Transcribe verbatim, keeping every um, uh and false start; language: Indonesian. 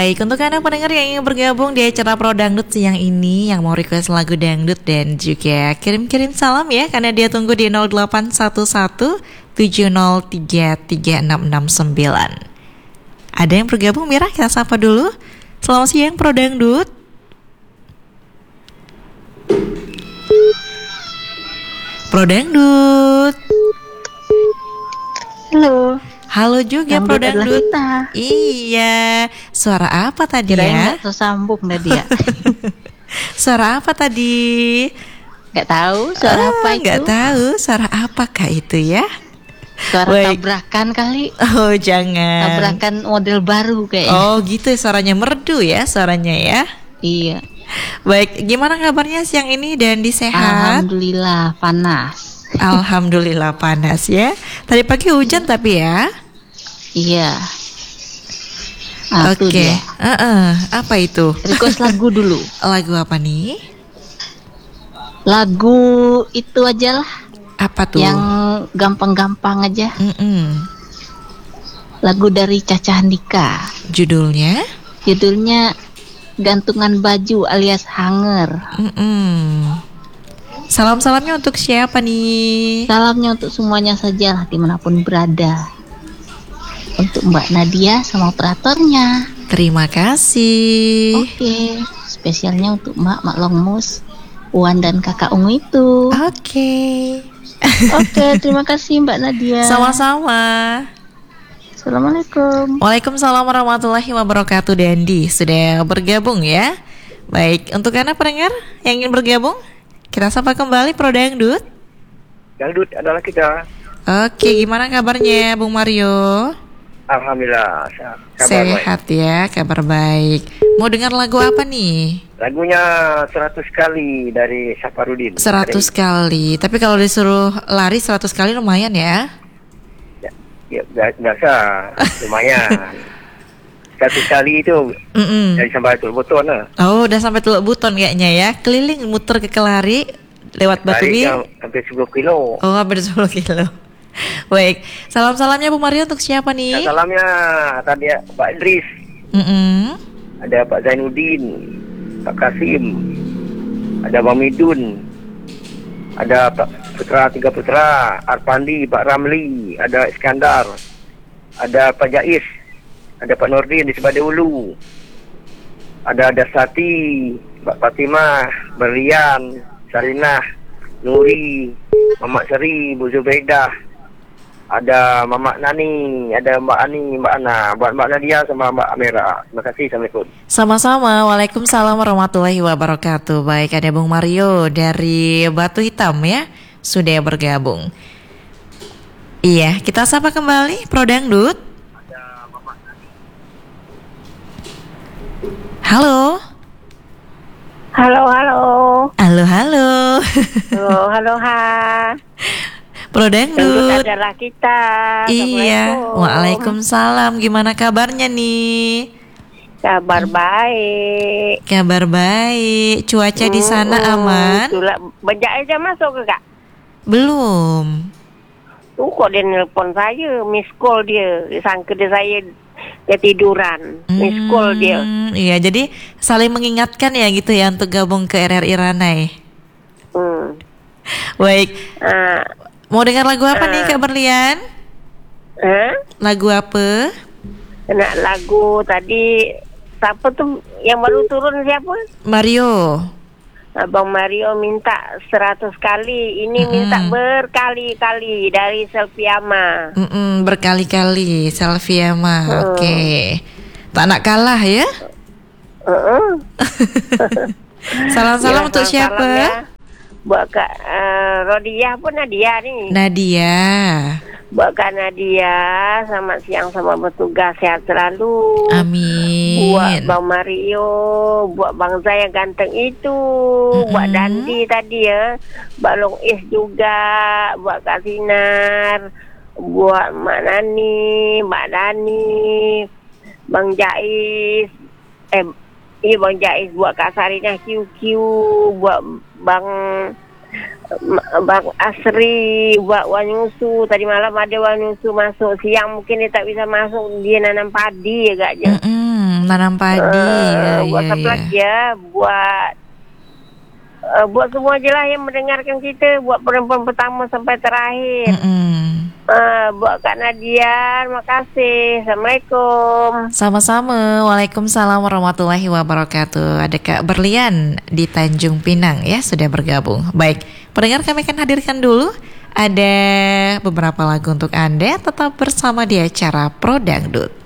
Baik, untuk Anda pendengar yang ingin bergabung di acara Pro Dangdut siang ini, yang mau request lagu dangdut dan juga kirim-kirim salam ya, karena dia tunggu di nol delapan satu satu tujuh nol tiga tiga enam enam sembilan. Ada yang bergabung, Mira? Kita sapa dulu. Selamat siang Pro Dangdut. Pro Dangdut. Halo. Halo juga Dangdut Pro Dangdut. Iya. Suara apa tadi Kirain ya? nggak tersambung tadi ya. Suara apa tadi? Nggak tahu suara Ah, apa itu. Nggak tahu suara apakah itu ya? Suara Baik. tabrakan kali. Oh jangan. Tabrakan model baru kayaknya. Oh gitu, suaranya merdu ya suaranya ya. Iya. Baik, gimana kabarnya siang ini dan di sehat? Alhamdulillah panas. Alhamdulillah panas ya. Tadi pagi hujan tapi ya. Iya. Ah, tuh Oke. dia. Uh-uh. Apa itu? Request lagu dulu. Lagu apa nih? Lagu itu aja lah. Apa tuh? Yang gampang-gampang aja. Mm-mm. Lagu dari Caca Handika. Judulnya? Judulnya Gantungan Baju alias Hanger. Mm-mm. Salam-salamnya untuk siapa nih? Salamnya untuk semuanya saja lah dimanapun berada. Untuk Mbak Nadia sama operatornya. Terima kasih. Oke, spesialnya untuk Mbak Mak Longmus, Wan dan Kakak Ungu itu. Oke. Oke, terima kasih Mbak Nadia. Sama-sama. Assalamualaikum. Waalaikumsalam warahmatullahi wabarakatuh. Dandi sudah bergabung ya. Baik, untuk Anda pendengar yang ingin bergabung, kita sapa kembali Pro Dangdut. Dangdut adalah kita. Oke, gimana kabarnya Bung Mario? Alhamdulillah, kabar Sehat baik. ya, kabar baik. Mau dengar lagu apa nih? Lagunya seratus kali dari Saparudin. Seratus kali. Tapi kalau disuruh lari seratus kali lumayan ya. Ya, ya bi- biasa, lumayan. Seratus kali itu Mm-mm. dari sampai Teluk Buton lah. Oh, udah sampai Teluk Buton kayaknya ya. Keliling muter ke Kelari lewat Batu Bi. Tariknya hampir sepuluh kilo. Oh, hampir sepuluh kilo. Baik, salam-salamnya Bu Mario untuk siapa nih? Salamnya tadi ya, Pak Idris, Mm-mm. ada Pak Zainuddin, Pak Kasim, ada Bang Midun, ada Pak Putra tiga Putra, Arpandi, Pak Ramli, ada Iskandar, ada Pak Jais, ada Pak Nordin di Sebade Ulu, ada Dasati, Pak Fatimah, Berlian, Sarinah, Nuri, Mamak Seri, Bu Zubaidah, ada Mamak Nani, ada Mbak Ani, Mbak Ana, buat Mbak Nadia sama Mbak Amira. Terima kasih, Assalamualaikum. Sama-sama, Waalaikumsalam warahmatullahi wabarakatuh. Baik, ada Bung Mario dari Batu Hitam ya, sudah bergabung. Iya, kita sapa kembali Pro Dangdut. Halo. Halo, halo. Halo, halo. Halo, halo, ha. Pro Dangdut Dangdut. adalah kita. Iya, Assalamualaikum. Waalaikumsalam. Gimana kabarnya nih? Kabar baik. Kabar baik. Cuaca di sana Mm-mm. aman? Itulah, bejak aja masuk ke kak. Belum. Tuh kok dia nelpon saya, miss call dia. Disangka dia saya ketiduran. Miss call dia. Hmm, Iya, jadi saling mengingatkan ya gitu ya untuk gabung ke R R I Ranai. Hmm. Baik, Ah, mau dengar lagu apa nih Ah. Kak Berlian? eh? Lagu apa? Kena lagu tadi. Siapa tuh yang baru turun siapa? Mario. Abang Mario minta seratus kali. Ini Mm-mm. minta berkali-kali dari Selviama. Mm-mm, berkali-kali Selvia mah. Hmm. Oke. Tak nak kalah ya. Uh-uh. Salam-salam Ya, untuk salam siapa? ya. Buat Kak uh, Rodiah pun Nadia nih. Nadia. Buat Kak Nadia, selamat siang sama bertugas, sehat selalu. Amin. Buat Bang Mario, buat Bang Zai yang ganteng itu, buat Mm-mm. Dandi tadi ya, buat Long Is juga, buat Kak Sinar, buat Mak Nani, Mbak Dani, Bang Jais, eh, iya Bang Jais, buat Kak Sarinah Q Q, buat Bang Bang Asri, buat Wanyusu. Tadi malam ada Wanyusu masuk, siang mungkin dia tak bisa masuk, dia nanam padi agaknya. Mm-mm, nanam padi. Uh, ya, buat ya, siapa ya. lagi ya? Buat uh, buat semua je lah yang mendengarkan kita. Buat perempuan pertama sampai terakhir. Mm-mm. Uh, buat Kak Nadia, terima kasih. Assalamualaikum. Sama-sama. Waalaikumsalam warahmatullahi wabarakatuh. Ada Kak Berlian di Tanjung Pinang ya, sudah bergabung. Baik, pendengar, kami akan hadirkan dulu ada beberapa lagu untuk Anda. Tetap bersama di acara Pro Dangdut.